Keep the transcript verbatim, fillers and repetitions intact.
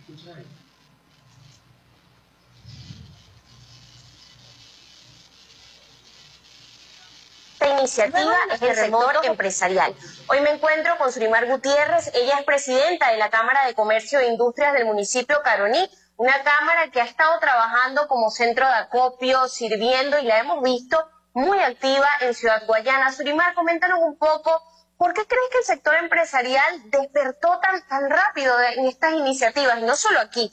Esta iniciativa es el sector empresarial. Hoy me encuentro con Surimar Gutiérrez, ella es presidenta de la Cámara de Comercio e Industrias del municipio Caroní, una cámara que ha estado trabajando como centro de acopio, sirviendo, y la hemos visto muy activa en Ciudad Guayana. Surimar, coméntanos un poco, ¿por qué crees que el sector empresarial despertó tan, tan rápido en estas iniciativas? Y no solo aquí,